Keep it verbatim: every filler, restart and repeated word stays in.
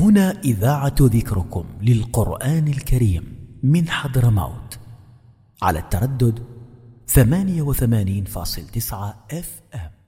هنا إذاعة ذكركم للقرآن الكريم من حضرموت على التردد ثمانية وثمانين فاصلة تسعة اف ام.